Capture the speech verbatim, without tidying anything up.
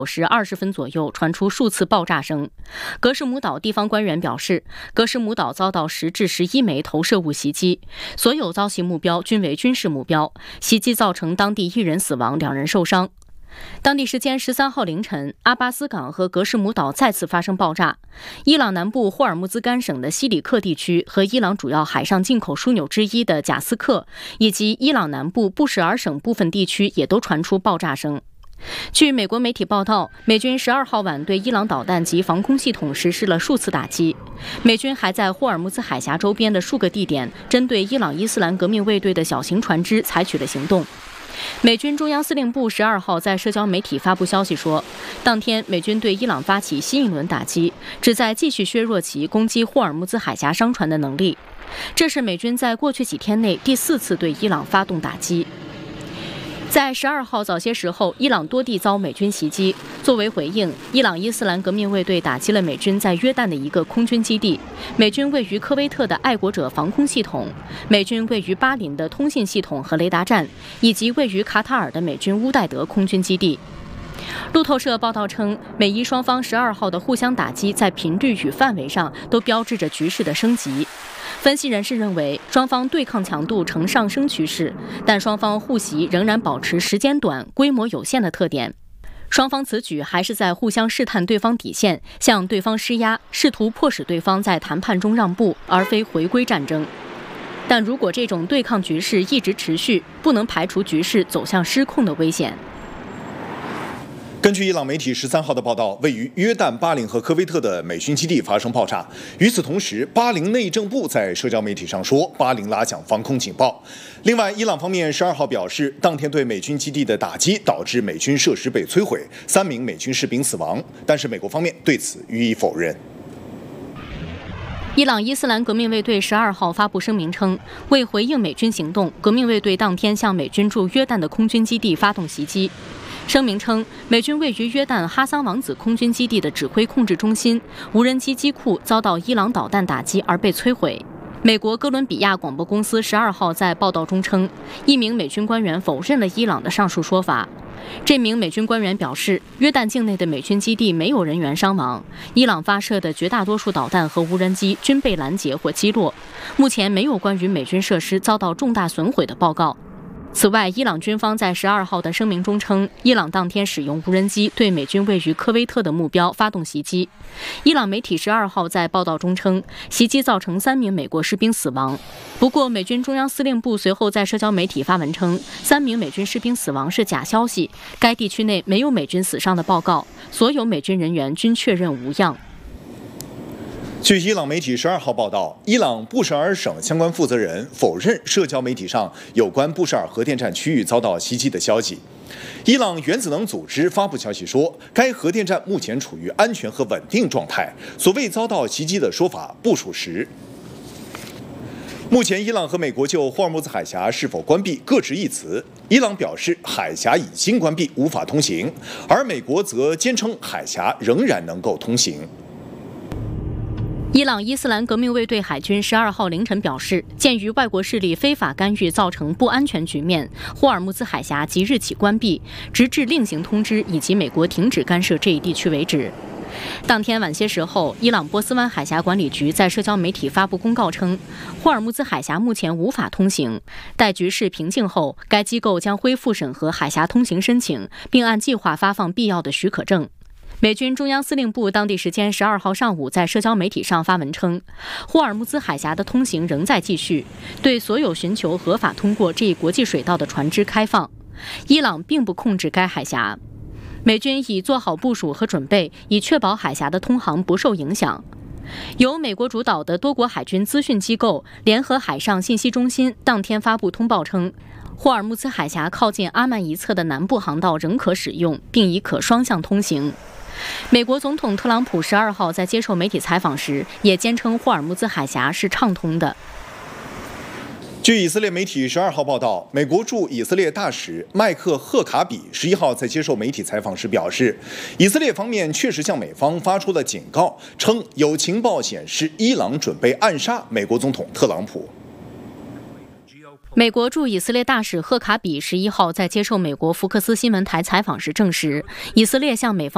时二十分左右传出数次爆炸声。格什姆岛地方官员表示，格什姆岛遭到十至十一枚投射物袭击，所有遭袭目标均为军事目标，袭击造成当地一人死亡，两人受伤。当地时间十三号凌晨，阿巴斯港和格什姆岛再次发生爆炸。伊朗南部霍尔木兹干省的西里克地区和伊朗主要海上进口枢纽之一的贾斯克，以及伊朗南部布什尔省部分地区也都传出爆炸声。据美国媒体报道，美军十二号晚对伊朗导弹及防空系统实施了数次打击。美军还在霍尔木兹海峡周边的数个地点针对伊朗伊斯兰革命卫队的小型船只采取了行动。美军中央司令部十二号在社交媒体发布消息说，当天美军对伊朗发起新一轮打击，旨在继续削弱其攻击霍尔木兹海峡商船的能力。这是美军在过去几天内第四次对伊朗发动打击。在十二号早些时候，伊朗多地遭美军袭击。作为回应，伊朗伊斯兰革命卫队打击了美军在约旦的一个空军基地，美军位于科威特的爱国者防空系统，美军位于巴林的通信系统和雷达站，以及位于卡塔尔的美军乌代德空军基地。路透社报道称，美伊双方十二号的互相打击在频率与范围上都标志着局势的升级。分析人士认为，双方对抗强度呈上升趋势，但双方互袭仍然保持时间短、规模有限的特点。双方此举还是在互相试探对方底线，向对方施压，试图迫使对方在谈判中让步，而非回归战争。但如果这种对抗局势一直持续，不能排除局势走向失控的危险。 根据伊朗媒体十三号的报道，位于约旦、巴林和科威特的美军基地发生爆炸。与此同时，巴林内政部在社交媒体上说，巴林拉响防空警报。另外，伊朗方面十二号表示，当天对美军基地的打击导致美军设施被摧毁，三名美军士兵死亡，但是美国方面对此予以否认。 伊朗伊斯兰革命卫队十二号发布声明称，为回应美军行动，革命卫队当天向美军驻约旦的空军基地发动袭击。声明称，美军位于约旦哈桑王子空军基地的指挥控制中心、无人机机库遭到伊朗导弹打击而被摧毁。美国哥伦比亚广播公司十二号在报道中称，一名美军官员否认了伊朗的上述说法。这名美军官员表示，约旦境内的美军基地没有人员伤亡，伊朗发射的绝大多数导弹和无人机均被拦截或击落。目前没有关于美军设施遭到重大损毁的报告。此外，伊朗军方在十二号的声明中称，伊朗当天使用无人机对美军位于科威特的目标发动袭击。伊朗媒体十二号在报道中称，袭击造成三名美国士兵死亡。不过，美军中央司令部随后在社交媒体发文称，三名美军士兵死亡是假消息，该地区内没有美军死伤的报告，所有美军人员均确认无恙。 据伊朗媒体十二号报道，伊朗布什尔省相关负责人否认社交媒体上有关布什尔核电站区域遭到袭击的消息。伊朗原子能组织发布消息说，该核电站目前处于安全和稳定状态，所谓遭到袭击的说法不属实。目前，伊朗和美国就霍尔木兹海峡是否关闭各执一词。伊朗表示海峡已经关闭，无法通行，而美国则坚称海峡仍然能够通行。 伊朗伊斯兰革命卫队海军十二号凌晨表示，鉴于外国势力非法干预造成不安全局面，霍尔木兹海峡即日起关闭，直至另行通知以及美国停止干涉这一地区为止。当天晚些时候，伊朗波斯湾海峡管理局在社交媒体发布公告称，霍尔木兹海峡目前无法通行，待局势平静后，该机构将恢复审核海峡通行申请，并按计划发放必要的许可证。美军中央司令部当地时间十二号上午在社交媒体上发文称，霍尔木兹海峡的通行仍在继续，对所有寻求合法通过这一国际水道的船只开放。伊朗并不控制该海峡。美军已做好部署和准备，以确保海峡的通航不受影响。由美国主导的多国海军资讯机构联合海上信息中心当天发布通报称，霍尔木兹海峡靠近阿曼一侧的南部航道仍可使用，并已可双向通行。美国总统特朗普十二号在接受媒体采访时，也坚称霍尔木兹海峡是畅通的。 据以色列媒体十二号报道，美国驻以色列大使麦克赫卡比十一号在接受媒体采访时表示，以色列方面确实向美方发出了警告，称有情报显示伊朗准备暗杀美国总统特朗普。 美国驻以色列大使赫卡比十一号在接受美国福克斯新闻台采访时证实，以色列向美方